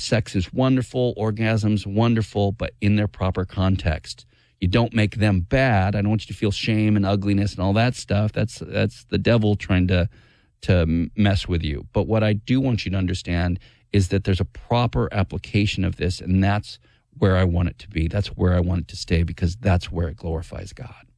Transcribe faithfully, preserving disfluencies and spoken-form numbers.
sex is wonderful, orgasms wonderful, but in their proper context. You don't make them bad. I don't want you to feel shame and ugliness and all that stuff. That's that's the devil trying to to mess with you. But what I do want you to understand is that there's a proper application of this, and that's where I want it to be. That's where I want it to stay, because that's where it glorifies God.